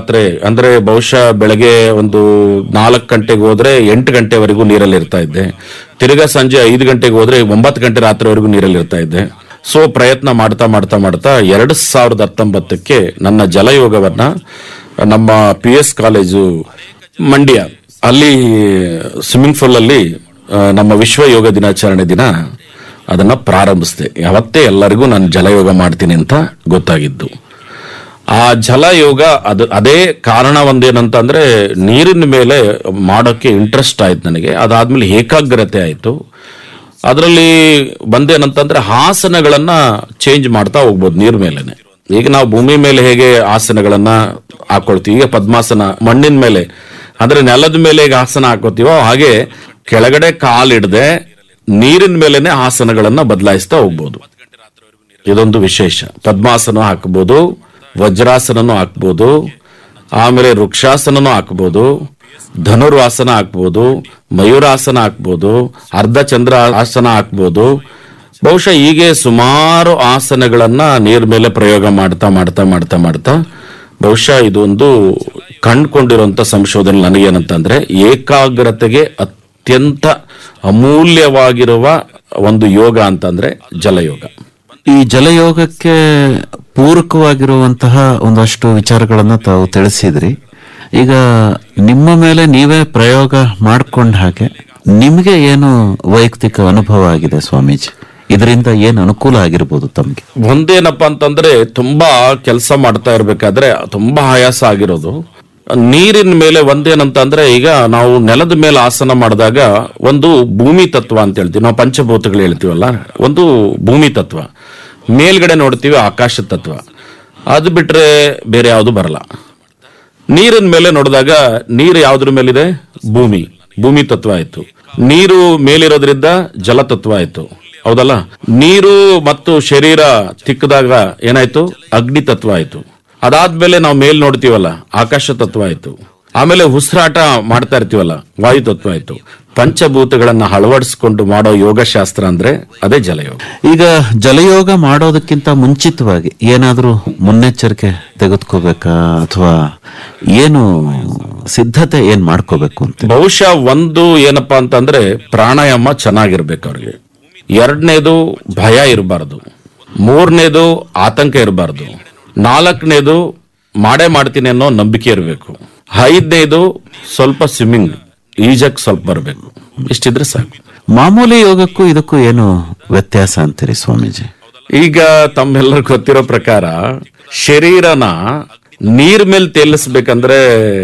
ಅಂದ್ರೆ ಬಹುಶಃ ಬೆಳಗ್ಗೆ ಒಂದು 4 ಗಂಟೆಗೆ ಹೋದ್ರೆ 8 ಗಂಟೆವರೆಗೂ ನೀರಲ್ಲಿ ಇರ್ತಾ ಇದ್ದೆ. ತಿರ್ಗಾ ಸಂಜೆ 5 ಗಂಟೆಗೆ ಹೋದ್ರೆ 9 ಗಂಟೆ ರಾತ್ರಿವರೆಗೂ ನೀರಲ್ಲಿ ಇರ್ತಾ ಇದ್ದೆ. ಸೊ ಪ್ರಯತ್ನ ಮಾಡ್ತಾ 2019ಕ್ಕೆ ನನ್ನ ಜಲಯೋಗವನ್ನ ನಮ್ಮ PS ಕಾಲೇಜು ಮಂಡ್ಯ ಅಲ್ಲಿ ಸ್ವಿಮ್ಮಿಂಗ್ ಪೂಲ್ ಅಲ್ಲಿ ನಮ್ಮ ವಿಶ್ವ ಯೋಗ ದಿನಾಚರಣೆ ದಿನ ಅದನ್ನ ಪ್ರಾರಂಭಿಸಿದೆ. ಯಾವತ್ತೇ ಎಲ್ಲರಿಗೂ ನಾನು ಜಲಯೋಗ ಮಾಡ್ತೀನಿ ಅಂತ ಗೊತ್ತಾಗಿದ್ದು. ಆ ಜಲಯೋಗ ಅದೇ ಕಾರಣ ಒಂದೇನಂತಂದ್ರೆ ನೀರಿನ ಮೇಲೆ ಮಾಡೋಕೆ ಇಂಟ್ರೆಸ್ಟ್ ಆಯ್ತು ನನಗೆ. ಅದಾದ್ಮೇಲೆ ಏಕಾಗ್ರತೆ ಆಯ್ತು. ಅದರಲ್ಲಿ ಬಂದೇನಂತಂದ್ರೆ ಆಸನಗಳನ್ನ ಚೇಂಜ್ ಮಾಡ್ತಾ ಹೋಗ್ಬೋದು ನೀರ್ ಮೇಲೆನೆ. ಈಗ ನಾವು ಭೂಮಿ ಮೇಲೆ ಹೇಗೆ ಆಸನಗಳನ್ನ ಹಾಕೊಳ್ತೀವಿ, ಈಗ ಪದ್ಮಾಸನ ಮಣ್ಣಿನ ಮೇಲೆ ಅಂದ್ರೆ ನೆಲದ ಮೇಲೆ ಹೇಗೆ ಆಸನ ಹಾಕೋತೀವೋ ಹಾಗೆ ಕೆಳಗಡೆ ಕಾಲಿಡದೆ ನೀರಿನ ಮೇಲೆನೆ ಆಸನಗಳನ್ನ ಬದಲಾಯಿಸ್ತಾ ಹೋಗ್ಬೋದು. ಇದೊಂದು ವಿಶೇಷ. ಪದ್ಮಾಸನ ಹಾಕಬಹುದು, ವಜ್ರಾಸನನು ಹಾಕ್ಬೋದು, ಆಮೇಲೆ ವೃಕ್ಷಾಸನನು ಹಾಕ್ಬೋದು, ಧನುರ್ವಾಸನ ಹಾಕ್ಬೋದು, ಮಯೂರಾಸನ ಹಾಕ್ಬೋದು, ಅರ್ಧ ಚಂದ್ರ ಆಸನ ಹಾಕ್ಬೋದು. ಬಹುಶಃ ಹೀಗೆ ಸುಮಾರು ಆಸನಗಳನ್ನ ನೀರ್ ಮೇಲೆ ಪ್ರಯೋಗ ಮಾಡ್ತಾ ಬಹುಶಃ ಇದೊಂದು ಕಂಡುಕೊಂಡಿರುವಂತ ಸಂಶೋಧನೆ ನನಗೇನಂತಂದ್ರೆ ಏಕಾಗ್ರತೆಗೆ ಅತ್ಯಂತ ಅಮೂಲ್ಯವಾಗಿರುವ ಒಂದು ಯೋಗ ಅಂತಂದ್ರೆ ಜಲಯೋಗ. ಈ ಜಲಯೋಗಕ್ಕೆ ಪೂರಕವಾಗಿರುವಂತಹ ಒಂದಷ್ಟು ವಿಚಾರಗಳನ್ನ ತಾವು ತಿಳಿಸಿದ್ರಿ. ಈಗ ನಿಮ್ಮ ಮೇಲೆ ನೀವೇ ಪ್ರಯೋಗ ಮಾಡ್ಕೊಂಡ ಹಾಗೆ ನಿಮಗೆ ಏನು ವೈಯಕ್ತಿಕ ಅನುಭವ ಆಗಿದೆ ಸ್ವಾಮೀಜಿ? ಇದರಿಂದ ಏನು ಅನುಕೂಲ ಆಗಿರ್ಬೋದು ತಮ್ಗೆ? ಒಂದೇನಪ್ಪಾ ಅಂತಂದ್ರೆ ತುಂಬಾ ಕೆಲಸ ಮಾಡ್ತಾ ಇರ್ಬೇಕಾದ್ರೆ ತುಂಬಾ ಆಯಾಸ ಆಗಿರೋದು. ನೀರಿನ ಮೇಲೆ ಒಂದೇನಂತಂದ್ರೆ ಈಗ ನಾವು ನೆಲದ ಮೇಲೆ ಆಸನ ಮಾಡಿದಾಗ ಒಂದು ಭೂಮಿ ತತ್ವ ಅಂತ ಹೇಳ್ತೀವಿ ನಾವು, ಪಂಚಭೂತಗಳು ಹೇಳ್ತೀವಲ್ಲ, ಒಂದು ಭೂಮಿ ತತ್ವ. ಮೇಲ್ಗಡೆ ನೋಡ್ತೀವಿ ಆಕಾಶ ತತ್ವ. ಅದು ಬಿಟ್ರೆ ಬೇರೆ ಯಾವುದು ಬರಲ್ಲ. ನೀರಿನ ಮೇಲೆ ನೋಡಿದಾಗ ನೀರು ಯಾವ್ದ್ರ ಮೇಲಿದೆ? ಭೂಮಿ ತತ್ವ ಆಯ್ತು. ನೀರು ಮೇಲಿರೋದ್ರಿಂದ ಜಲತತ್ವ ಆಯ್ತು, ಹೌದಲ್ಲ? ನೀರು ಮತ್ತು ಶರೀರ ತಿಕ್ಕದಾಗ ಏನಾಯ್ತು? ಅಗ್ನಿ ತತ್ವ ಆಯ್ತು. ಅದಾದ್ಮೇಲೆ ನಾವು ಮೇಲ್ ನೋಡ್ತೀವಲ್ಲ, ಆಕಾಶ ತತ್ವ ಆಯ್ತು. ಆಮೇಲೆ ಉಸಿರಾಟ ಮಾಡ್ತಾ ಇರ್ತೀವಲ್ಲ, ವಾಯು ತತ್ವ ಆಯ್ತು. ಪಂಚಭೂತಗಳನ್ನ ಅಳವಡಿಸಿಕೊಂಡು ಮಾಡೋ ಯೋಗಶಾಸ್ತ್ರ ಅಂದ್ರೆ ಅದೇ ಜಲಯೋಗ. ಈಗ ಜಲಯೋಗ ಮಾಡೋದಕ್ಕಿಂತ ಮುಂಚಿತವಾಗಿ ಏನಾದ್ರೂ ಮುನ್ನೆಚ್ಚರಿಕೆ ತೆಗೆದುಕೋಬೇಕಾ ಅಥವಾ ಏನು ಸಿದ್ಧತೆ ಏನ್ ಮಾಡ್ಕೋಬೇಕು ಅಂತ? ಬಹುಶಃ ಒಂದು ಏನಪ್ಪಾ ಅಂತಂದ್ರೆ ಪ್ರಾಣಾಯಾಮ ಚೆನ್ನಾಗಿರ್ಬೇಕು ಅವ್ರಿಗೆ. 2ನೇದು ಭಯ ಇರಬಾರ್ದು. 3ನೇದು ಆತಂಕ ಇರಬಾರ್ದು. 4ನೇದು ಮಾಡ್ತೀನಿ ಅನ್ನೋ ನಂಬಿಕೆ ಇರಬೇಕು. 5ನೇದು ಸ್ವಲ್ಪ ಸ್ವಿಮ್ಮಿಂಗ್, ಈಜಕ್ ಸ್ವಲ್ಪ ಬರಬೇಕು. ಇಷ್ಟಿದ್ರೆ ಸಾಕು. ಮಾಮೂಲಿ ಯೋಗಕ್ಕೂ ಇದಕ್ಕೂ ಏನು ವ್ಯತ್ಯಾಸ ಅಂತೀರಿ ಸ್ವಾಮೀಜಿ? ಈಗ ತಮ್ಮೆಲ್ಲರಿಗೂ ಗೊತ್ತಿರೋ ಪ್ರಕಾರ ಶರೀರನ ನೀರ್ ಮೇಲೆ ತೇಲಿಸ್ಬೇಕಂದ್ರೆ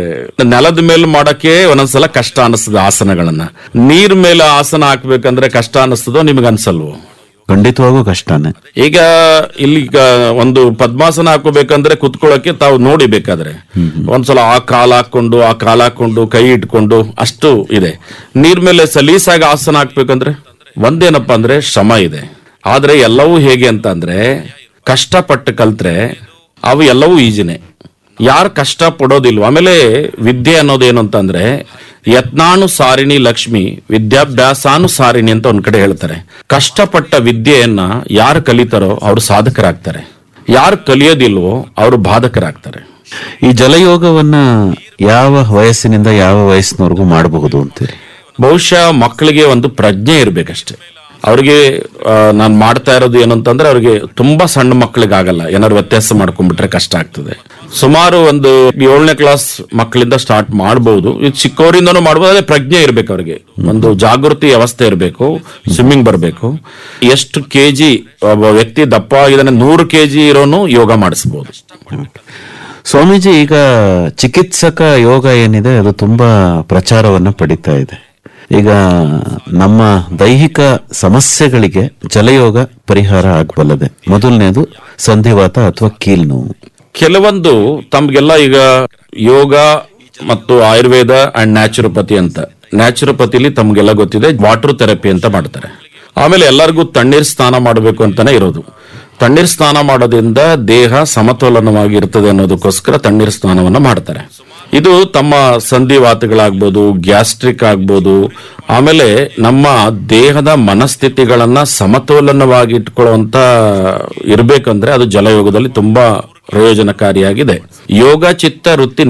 ನೆಲದ ಮೇಲೆ ಮಾಡಕ್ಕೆ ಒಂದೊಂದ್ಸಲ ಕಷ್ಟ ಅನಿಸ್ತದ. ಆಸನಗಳನ್ನ ನೀರ್ ಮೇಲೆ ಆಸನ ಹಾಕ್ಬೇಕಂದ್ರೆ ಕಷ್ಟ ಅನಿಸ್ತದೋ ನಿಮ್ಗೆ ಅನ್ಸಲ್ವೋ? ಖಂಡಿತವಾಗೂ ಕಷ್ಟನೇ. ಈಗ ಇಲ್ಲಿ ಒಂದು ಪದ್ಮಾಸನ ಹಾಕೋಬೇಕಂದ್ರೆ ಕುತ್ಕೊಳ್ಳೋಕೆ ತಾವು ನೋಡಿ ಬೇಕಾದ್ರೆ ಒಂದ್ಸಲ ಆ ಕಾಲ್ ಹಾಕೊಂಡು ಕೈ ಇಟ್ಕೊಂಡು ಅಷ್ಟು ಇದೆ. ನೀರ್ ಮೇಲೆ ಸಲೀಸಾಗಿ ಆಸನ ಹಾಕ್ಬೇಕಂದ್ರೆ ಒಂದೇನಪ್ಪಾ ಅಂದ್ರೆ ಶ್ರಮ ಇದೆ. ಆದ್ರೆ ಎಲ್ಲವೂ ಹೇಗೆ ಅಂತ ಅಂದ್ರೆ ಕಷ್ಟಪಟ್ಟು ಕಲ್ತ್ರೆ ಅವು ಎಲ್ಲವೂ ಈಜಿನೇ. ಯಾರು ಕಷ್ಟ ಪಡೋದಿಲ್ವ? ಆಮೇಲೆ ವಿದ್ಯೆ ಅನ್ನೋದೇನು ಅಂತಂದ್ರೆ ಯತ್ನಾನು ಸಾರಿಣಿ ಲಕ್ಷ್ಮಿ ವಿದ್ಯಾಭ್ಯಾಸಾನು ಸಾರಿಣಿ ಅಂತ ಒಂದ್ ಕಡೆ ಹೇಳ್ತಾರೆ. ಕಷ್ಟಪಟ್ಟ ವಿದ್ಯೆಯನ್ನ ಯಾರು ಕಲಿತಾರೋ ಅವರು ಸಾಧಕರಾಗ್ತಾರೆ, ಯಾರು ಕಲಿಯೋದಿಲ್ವೋ ಅವರು ಬಾಧಕರಾಗ್ತಾರೆ. ಈ ಜಲಯೋಗವನ್ನ ಯಾವ ವಯಸ್ಸಿನಿಂದ ಯಾವ ವಯಸ್ಸಿನವರೆಗೂ ಮಾಡಬಹುದು ಅಂತೀರಿ? ಬಹುಶಃ ಮಕ್ಕಳಿಗೆ ಒಂದು ಪ್ರಜ್ಞೆ ಇರ್ಬೇಕಷ್ಟೇ. ಅವ್ರಿಗೆ ನಾನು ಮಾಡ್ತಾ ಇರೋದು ಏನಂತಂದ್ರೆ ಅವ್ರಿಗೆ ತುಂಬಾ ಸಣ್ಣ ಮಕ್ಕಳಿಗೆ ಆಗಲ್ಲ, ಏನಾದ್ರು ವ್ಯತ್ಯಾಸ ಮಾಡ್ಕೊಂಡ್ಬಿಟ್ರೆ ಕಷ್ಟ ಆಗ್ತದೆ. ಸುಮಾರು ಒಂದು 7ನೇ ಕ್ಲಾಸ್ ಮಕ್ಕಳಿಂದ ಸ್ಟಾರ್ಟ್ ಮಾಡಬಹುದು. ಇದು ಚಿಕ್ಕವರಿಂದನೂ ಮಾಡಬಹುದು. ಅದೇ ಪ್ರಜ್ಞೆ ಇರ್ಬೇಕು ಅವ್ರಿಗೆ, ಒಂದು ಜಾಗೃತಿ ವ್ಯವಸ್ಥೆ ಇರಬೇಕು, ಸ್ವಿಮ್ಮಿಂಗ್ ಬರಬೇಕು. ಎಷ್ಟು ಕೆಜಿ ಒಬ್ಬ ವ್ಯಕ್ತಿ ದಪ್ಪ ಆಗಿದ್ದಾನೆ, 100 kg ಇರೋನು ಯೋಗ ಮಾಡಿಸಬಹುದು. ಸ್ವಾಮೀಜಿ, ಈಗ ಚಿಕಿತ್ಸಕ ಯೋಗ ಏನಿದೆ ಅದು ತುಂಬಾ ಪ್ರಚಾರವನ್ನ ಪಡಿತಾ ಇದೆ. ಈಗ ನಮ್ಮ ದೈಹಿಕ ಸಮಸ್ಯೆಗಳಿಗೆ ಜಲಯೋಗ ಪರಿಹಾರ ಆಗಬಲ್ಲದೆ. ಮೊದಲನೇದು ಸಂಧಿವಾತ ಅಥವಾ ಕೀಲ್ ನೋವು. ಕೆಲವೊಂದು ತಮ್ಗೆಲ್ಲ ಈಗ ಯೋಗ ಮತ್ತು ಆಯುರ್ವೇದ ಅಂಡ್ ನ್ಯಾಚುರೋಪತಿ ಅಂತ, ನ್ಯಾಚುರೋಪತಿಲಿ ತಮ್ಗೆಲ್ಲ ಗೊತ್ತಿದೆ ವಾಟರ್ ಥೆರಪಿ ಅಂತ ಮಾಡ್ತಾರೆ. ಆಮೇಲೆ ಎಲ್ಲರಿಗೂ ತಣ್ಣೀರ್ ಸ್ನಾನ ಮಾಡಬೇಕು ಅಂತಾನೆ ಇರೋದು. ತಣ್ಣೀರ್ ಸ್ನಾನ ಮಾಡೋದ್ರಿಂದ ದೇಹ ಸಮತೋಲನವಾಗಿ ಇರ್ತದೆ ಅನ್ನೋದಕ್ಕೋಸ್ಕರ ತಣ್ಣೀರ್ ಸ್ನಾನವನ್ನ ಮಾಡ್ತಾರೆ. ಇದು ತಮ್ಮ ಸಂಧಿವಾತಗಳಾಗ್ಬೋದು, ಗ್ಯಾಸ್ಟ್ರಿಕ್ ಆಗ್ಬೋದು, ಆಮೇಲೆ ನಮ್ಮ ದೇಹದ ಮನಸ್ಥಿತಿಗಳನ್ನ ಸಮತೋಲನವಾಗಿ ಇಟ್ಕೊಳ್ಳುವಂತ ಇರ್ಬೇಕಂದ್ರೆ ಅದು ಜಲಯೋಗದಲ್ಲಿ ತುಂಬಾ ಪ್ರಯೋಜನಕಾರಿಯಾಗಿದೆ. ಯೋಗ ಚಿತ್ತ ವೃತ್ತಿ